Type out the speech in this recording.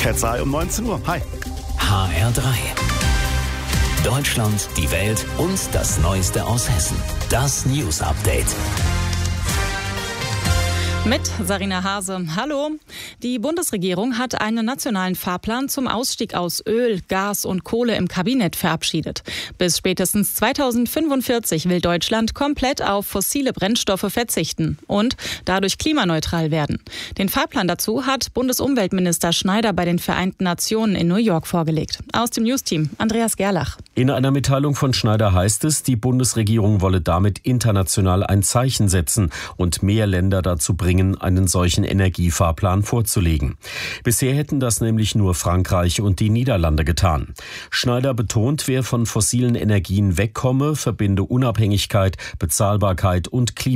Ketzai um 19 Uhr. Hi. HR3. Deutschland, die Welt und das Neueste aus Hessen. Das News Update. Mit Sarina Hase. Hallo. Die Bundesregierung hat einen nationalen Fahrplan zum Ausstieg aus Öl, Gas und Kohle im Kabinett verabschiedet. Bis spätestens 2045 will Deutschland komplett auf fossile Brennstoffe verzichten und dadurch klimaneutral werden. Den Fahrplan dazu hat Bundesumweltminister Schneider bei den Vereinten Nationen in New York vorgelegt. Aus dem Newsteam Andreas Gerlach. In einer Mitteilung von Schneider heißt es, die Bundesregierung wolle damit international ein Zeichen setzen und mehr Länder dazu bringen, einen solchen Energiefahrplan vorzulegen. Bisher hätten das nämlich nur Frankreich und die Niederlande getan. Schneider betont, wer von fossilen Energien wegkomme, verbinde Unabhängigkeit, Bezahlbarkeit und